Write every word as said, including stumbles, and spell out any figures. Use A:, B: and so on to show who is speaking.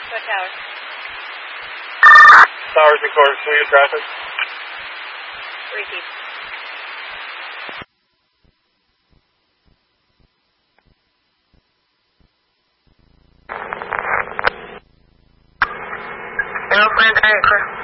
A: What tower?
B: Towers record clear traffic.
A: Repeat.
C: Airplane clear.